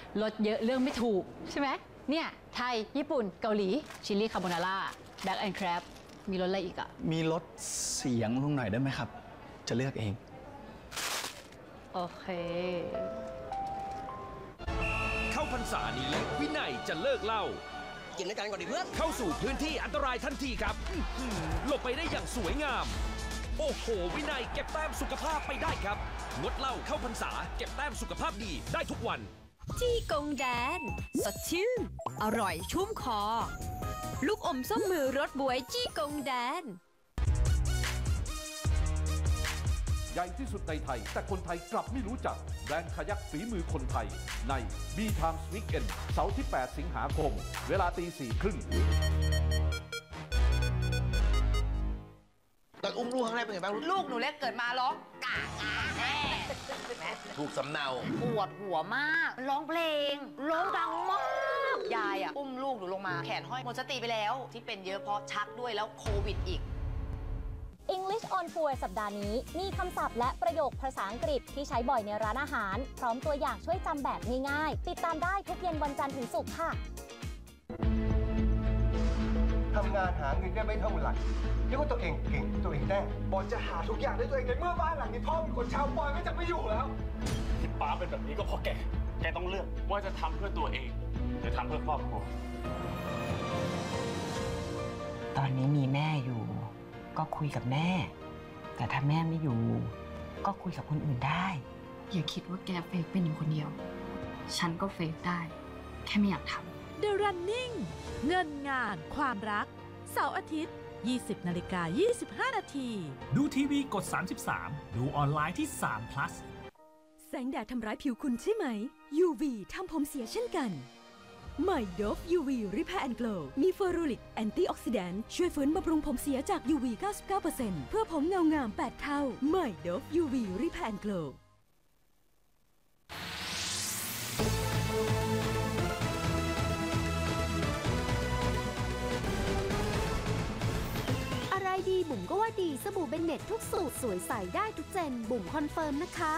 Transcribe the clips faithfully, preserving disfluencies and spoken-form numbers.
รสเยอะเรื่องไม่ถูกใช่ไหมเนี่ยไทยญี่ปุ่นเกาหลีชิลลี่คาโบนาร่าแบล็กแอนด์แครบมีรสอะไรอีกอะมีลดเสียงลงหน่อยได้ไหมครับจะเลือกเองโอเคเข้าพรรษานี้วินัยจะเลิกเหล้ากินด้วยกันก่อนดิเพื่อนเข้าสู่พื้นที่อันตรายทันทีครับหลบไปได้อย่างสวยงามโอ้โหวินัยเก็บแต้มสุขภาพไปได้ครับงดเหล้าเข้าพรรษาเก็บแต้มสุขภาพดีได้ทุกวันจี้กงแดนสดชื่นอร่อยชุ่มคอลูกอมส้มมือรสบวยจี้กงแดนใหญ่ที่สุดในไทยแต่คนไทยกลับไม่รู้จักแบรนด์คายักฝีมือคนไทยใน บี Times Weekend เสาร์ที่แปดสิงหาคมเวลาตีสี่ครึ่งตอนอุ้มลูกครั้งแรกเป็นไงบ้างลูกหนูเล็กเกิดมาร้องกากาแม่ถูกสำเนาปวดหัวมากร้องเพลงร้องดังมากยายอ่ะอุ้มลูกหนูลงมาแขนห้อยหมดสติไปแล้วที่เป็นเยอะเพราะชักด้วยแล้วโควิดอีก English on Tour สัปดาห์นี้มีคำศัพท์และประโยคภาษาอังกฤษที่ใช้บ่อยในร้านอาหารพร้อมตัวอย่างช่วยจำแบบง่ายๆติดตามได้ทุกเย็นวันจันทร์ถึงศุกร์ค่ะทำงานหาเงินได้ไม่เท่าไหร่เรียกว่าตัวเองเก่งตัวเองได้บอลจะหาทุกอย่างได้ตัวเองในเมื่อบ้านหลังนี้พ่อเป็นคนเช่าบอลก็จะไม่อยู่แล้วที่ป้าเป็นแบบนี้ก็เพราะแกแกต้องเลือกว่าจะทำเพื่อตัวเองหรือทำเพื่อครอบครัวตอนนี้มีแม่อยู่ก็คุยกับแม่แต่ถ้าแม่ไม่อยู่ก็คุยกับคนอื่นได้อย่าคิดว่าแกเฟกเป็นอยู่คนเดียวฉันก็เฟกได้แค่ไม่อยากทำ The Running เงินงานความรักเสาร์อาทิตย์ ยี่สิบนาฬิกายี่สิบห้านาทีดูทีวีกดสามสิบสามดูออนไลน์ที่สาม plus แสงแดดทำร้ายผิวคุณใช่ไหม ยู วี ทำผมเสียเช่นกันใหม่ โดฟ ยู วี Repair and Glow มีเฟอรูริกแอนตี้ออกซิแดนต์ช่วยฟื้นบำรุงผมเสียจาก ยู วี เก้าสิบเก้าเปอร์เซ็นต์ เพื่อผมเงางามแปดเท่าใหม่ โดฟ ยู วี Repair and Glow อะไรดีบุ๋มก็ว่าดีสบู่เบนเน็ตทุกสูตรสวยใสได้ทุกเจนบุ๋มคอนเฟิร์มนะคะ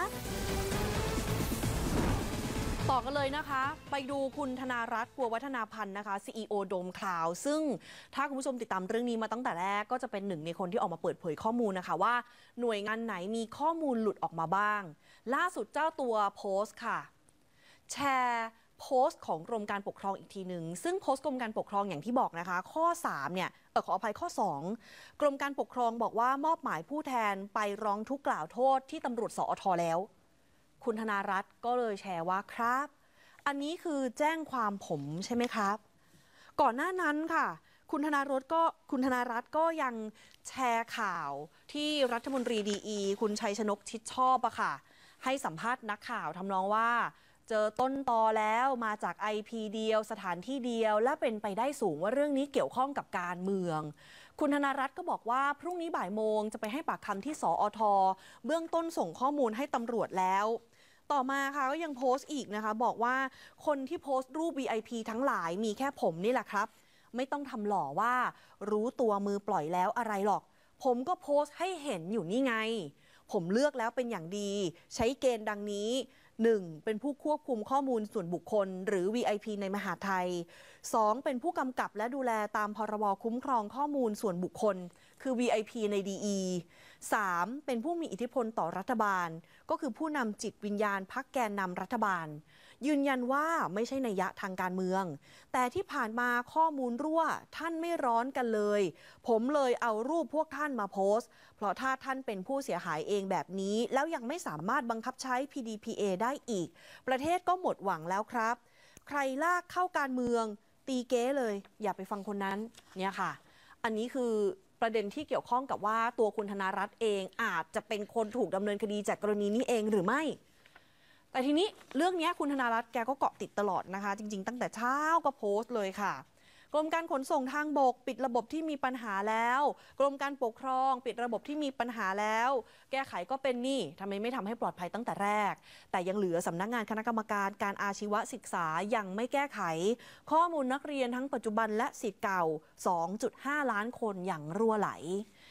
ต่อกันเลยนะคะไปดูคุณธนารัตน์บัววัฒนาพันธ์นะคะ ซี อี โอ โดมคลาวด์ซึ่งถ้าคุณผู้ชมติดตามเรื่องนี้มาตั้งแต่แรกก็จะเป็นหนึ่งในคนที่ออกมาเปิดเผยข้อมูลนะคะว่าหน่วยงานไหนมีข้อมูลหลุดออกมาบ้างล่าสุดเจ้าตัวโพสต์ค่ะแชร์โพสต์ของกรมการปกครองอีกทีหนึ่งซึ่งโพสต์กรมการปกครองอย่างที่บอกนะคะข้อสามเนี่ยเออขออภัยข้อสองกรมการปกครองบอกว่ามอบหมายผู้แทนไปร้องทุกข์กล่าวโทษที่ตำรวจสอทแล้วคุณธนารัตน์ก็เลยแชร์ว่าครับอันนี้คือแจ้งความผมใช่ไหมครับก่อนหน้านั้นค่ะคุณธนารัตน์ก็คุณธนารัตน์ก็ยังแชร์ข่าวที่รัฐมนตรีดีอีคุณชัยชนกชิดชอบอะค่ะให้สัมภาษณ์นักข่าวทำนองว่าเจอต้นตอแล้วมาจาก ไอ พี เดียวสถานที่เดียวและเป็นไปได้สูงว่าเรื่องนี้เกี่ยวข้องกับการเมืองคุณธนารัตน์ก็บอกว่าพรุ่งนี้บ่ายโมงจะไปให้ปากคำที่สอทเบื้องต้นส่งข้อมูลให้ตำรวจแล้วต่อมาค่ะก็ยังโพสต์อีกนะคะบอกว่าคนที่โพสต์รูป วี ไอ พี ทั้งหลายมีแค่ผมนี่แหละครับไม่ต้องทำหล่อว่ารู้ตัวมือปล่อยแล้วอะไรหรอกผมก็โพสต์ให้เห็นอยู่นี่ไงผมเลือกแล้วเป็นอย่างดีใช้เกณฑ์ดังนี้ หนึ่ง. เป็นผู้ควบคุมข้อมูลส่วนบุคคลหรือ วี ไอ พี ในมหาไทย สอง. เป็นผู้กำกับและดูแลตามพรบคุ้มครองข้อมูลส่วนบุคคลคือ วี ไอ พี ใน ดี อี สาม. เป็นผู้มีอิทธิพลต่อรัฐบาลก็คือผู้นำจิตวิญญาณพรรคแกนนำรัฐบาลยืนยันว่าไม่ใช่นัยยะทางการเมืองแต่ที่ผ่านมาข้อมูลรั่วท่านไม่ร้อนกันเลยผมเลยเอารูปพวกท่านมาโพสต์เพราะถ้าท่านเป็นผู้เสียหายเองแบบนี้แล้วยังไม่สามารถบังคับใช้ พี ดี พี เอ ได้อีกประเทศก็หมดหวังแล้วครับใครลากเข้าการเมืองตีเก้เลยอย่าไปฟังคนนั้นเนี่ยค่ะอันนี้คือประเด็นที่เกี่ยวข้องกับว่าตัวคุณธนารัตน์เองอาจจะเป็นคนถูกดำเนินคดีจากกรณีนี้เองหรือไม่แต่ทีนี้เรื่องนี้คุณธนารัตน์แกก็เกาะติดตลอดนะคะจริงๆตั้งแต่เช้าก็โพสต์เลยค่ะกรมการขนส่งทางบกปิดระบบที่มีปัญหาแล้วกรมการปกครองปิดระบบที่มีปัญหาแล้วแก้ไขก็เป็นนี่ทำไมไม่ทำให้ปลอดภัยตั้งแต่แรกแต่ยังเหลือสำนักงานคณะกรรมการการอาชีวศึกษายังไม่แก้ไขข้อมูลนักเรียนทั้งปัจจุบันและศิษย์เก่า สองจุดห้า ล้านคนอย่างรั่วไหล